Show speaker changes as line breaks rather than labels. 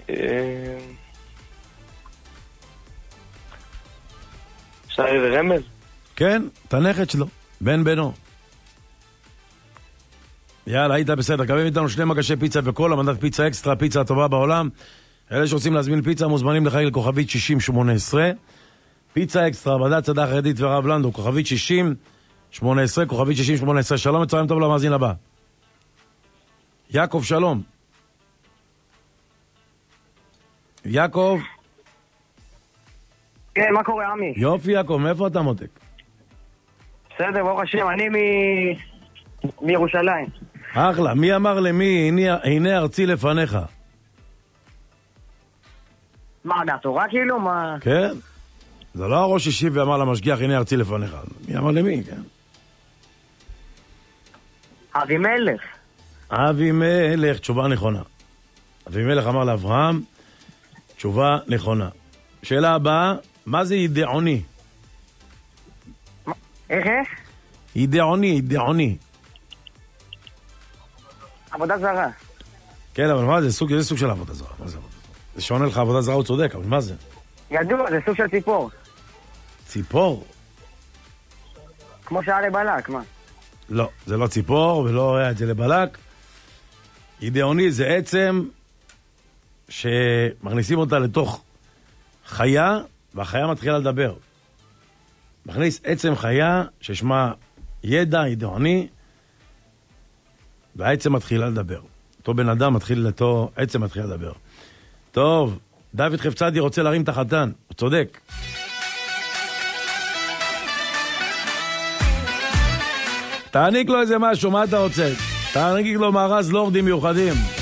שי ורמז?
כן, את הנכד שלו, בן בנו. יאללה, היית בסדר. קבלים איתנו 2 מגשי פיצה וכל המדד פיצה אקסטרה, פיצה הטובה בעולם. אלה שרוצים להזמין פיצה מוזמנים לחייג לכוכבית 6018. פיצה אקסטרה, מדד צדה חרדית ורב לנדו, כוכבית 6018, כוכבית 6018. שלום, מצוין טוב למאזין הבא. יעקב, שלום. יעקב.
כן, מה קורה, עמי?
יופי, יעקב, מאיפה אתה מותק?
בסדר, ברוך השם, אני מירושלים.
אחלה, מי אמר למי, הנה ארצי לפניך?
מה, מהתורה כאילו? מה?
כן. זה לא הראש השיב ואמר למשגיח, הנה ארצי לפניך. מי אמר למי, כן?
אבימלך.
אבימלך, תשובה נכונה. אבימלך אמר לאברהם, תשובה נכונה. שאלה הבאה, מה זה ידעוני?
איך?
ידעוני.
עבודה זרה.
כן, אבל מה זה? איזה סוג של עבודה זרה? מה זה עבודה זרה? זה שעונה לך עבודה זרה, הוא צודק, אבל מה זה?
ידוע, זה סוג של ציפור.
ציפור?
כמו שהיה לבלק, מה?
לא, זה לא ציפור ולא היה את זה לבלק. ידעוני זה עצם שמכניסים אותה לתוך חיה, והחיה מתחילה לדבר. מכניס עצם חיה ששמה ידע, ידעוני, והעצם מתחילה לדבר. אותו בן אדם עצם מתחילה לדבר. טוב, דוד חפצדי רוצה להרים את החתן, הוא צודק. תעניק לו איזה משהו, מה אתה רוצה? תעניק לו מארז לורדים מיוחדים.